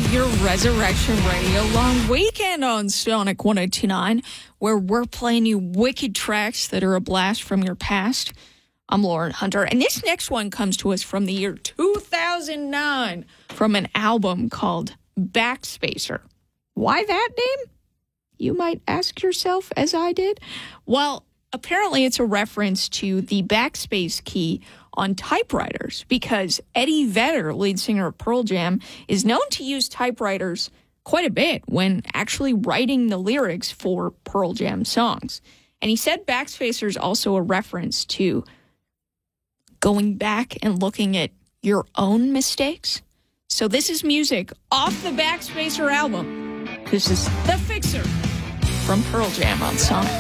of your Resurrection Radio long weekend on Sonic 102.9, where we're playing you wicked tracks that are a blast from your past. I'm Lauren Hunter, and this next one comes to us from the year 2009 from an album called Backspacer. Why that name? You might ask yourself, as I did. Well, apparently it's a reference to the backspace key on typewriters, because Eddie Vedder, lead singer of Pearl Jam, is known to use typewriters quite a bit when actually writing the lyrics for Pearl Jam songs. And he said Backspacer is also a reference to going back and looking at your own mistakes. So this is music off the Backspacer album. This is The Fixer from Pearl Jam on Sonic.